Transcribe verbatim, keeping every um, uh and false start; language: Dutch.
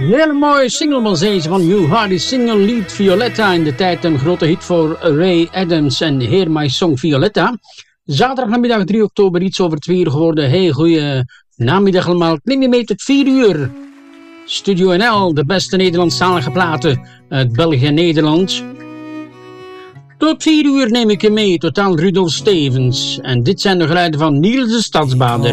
hele mooie single was deze van Hugh Hardy, single Lead Violetta. In de tijd een grote hit voor Ray Adams en Hear My Song Violetta. Zaterdag namiddag drie oktober, iets over twee uur geworden. Hey, goeie namiddag allemaal. Ik neem je mee tot vier uur. Studio N L, de beste Nederlandstalige platen uit België en Nederland. Tot vier uur neem ik je mee, totaal Rudolf Stevens. En dit zijn de geluiden van Niels de Stadsbader.